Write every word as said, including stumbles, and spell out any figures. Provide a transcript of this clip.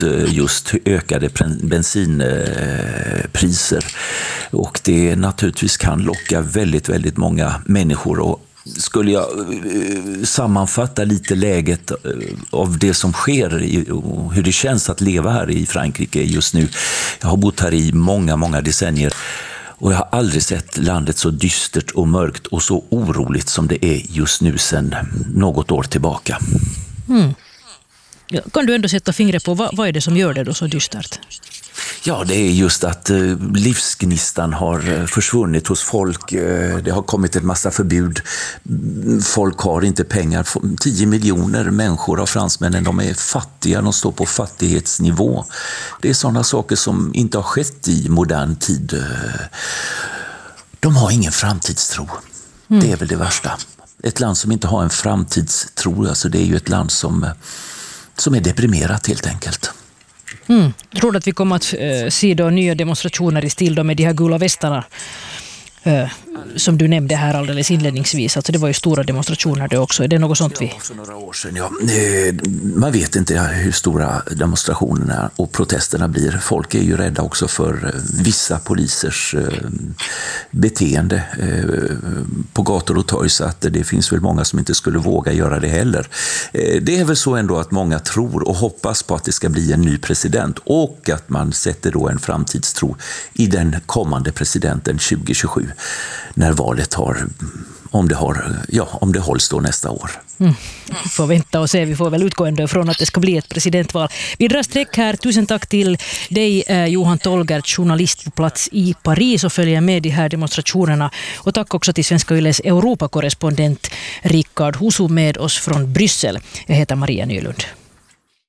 just ökade bensinpriser. Och det naturligtvis kan locka väldigt, väldigt många människor. Och skulle jag sammanfatta lite läget av det som sker och hur det känns att leva här i Frankrike just nu. Jag har bott här i många, många decennier. Och jag har aldrig sett landet så dystert och mörkt och så oroligt som det är just nu sedan något år tillbaka. Mm. Ja, kan du ändå sätta fingret på vad, vad är det som gör det då så dystert? Ja, det är just att eh, livsgnistan har försvunnit hos folk. Eh, det har kommit en massa förbud. Folk har inte pengar. tio miljoner människor av fransmännen, de är fattiga. De står på fattighetsnivå. Det är sådana saker som inte har skett i modern tid. De har ingen framtidstro. Mm. Det är väl det värsta. Ett land som inte har en framtidstro, alltså det är ju ett land som, som är deprimerat helt enkelt. Mm. Tror du att vi kommer att äh, se då nya demonstrationer i stil då med de här gula västarna äh, som du nämnde här alldeles inledningsvis? Alltså det var ju stora demonstrationer det också. Är det något sånt vi... Ja, för några år sedan, ja. Man vet inte hur stora demonstrationerna och protesterna blir. Folk är ju rädda också för vissa polisers beteende på gator och torg, så att det finns väl många som inte skulle våga göra det heller. Det är väl så ändå att många tror och hoppas på att det ska bli en ny president och att man sätter då en framtidstro i den kommande presidenten tjugo tjugosju när valet har, om det, har, ja, om det hålls då nästa år. Mm. Vi får vänta och se. Vi får väl utgå ändå från att det ska bli ett presidentval. Vi drar streck här. Tusen tack till dig, Johan Tolgert, journalist på plats i Paris och följer med de här demonstrationerna. Och tack också till Svenska Yles Europakorrespondent Rickard Husu med oss från Bryssel. Jag heter Maria Nylund.